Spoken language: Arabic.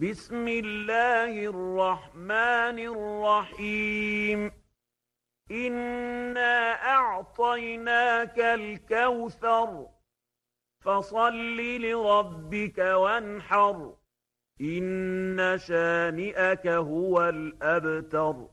بسم الله الرحمن الرحيم إنا أعطيناك الكوثر فصل لربك وانحر إن شانئك هو الأبتر.